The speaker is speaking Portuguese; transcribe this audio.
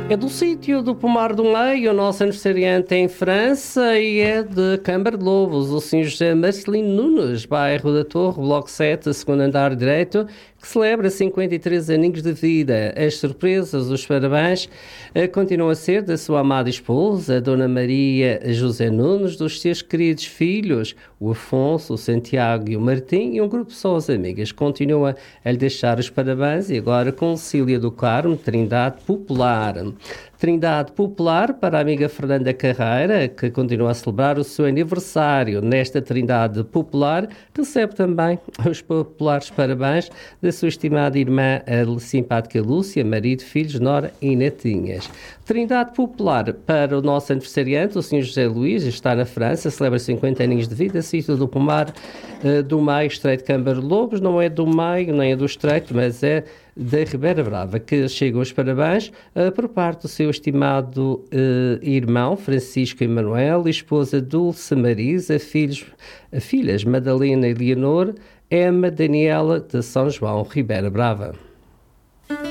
É do sítio do Pomar do Meio, o nosso aniversariante em França, e é de Câmara de Lobos, o Sr. José Marcelino Nunes, bairro da Torre, bloco 7, segundo andar direito, que celebra 53 aninhos de vida. As surpresas, os parabéns, continuam a ser da sua amada esposa, a Dona Maria José Nunes, dos seus queridos filhos, o Afonso, o Santiago e o Martim, e um grupo só as amigas. Continua a lhe deixar os parabéns, e agora com Cília do Carmo, Trindade Popular. Trindade Popular para a amiga Fernanda Carreira, que continua a celebrar o seu aniversário. Nesta Trindade Popular, recebe também os populares parabéns da sua estimada irmã, a simpática Lúcia, marido, filhos, nora e netinhas. Trindade Popular para o nosso aniversariante, o Sr. José Luís, está na França, celebra 50 aninhos de vida, sítio do Pomar do Meio, Estreito de Câmara de Lobos, não é do Meio, nem é do Estreito, mas é da Ribeira Brava, que chegam os parabéns por parte do seu estimado irmão Francisco Emanuel, esposa Dulce Marisa, filhas Madalena e Leonor, Emma Daniela de São João, Ribeira Brava.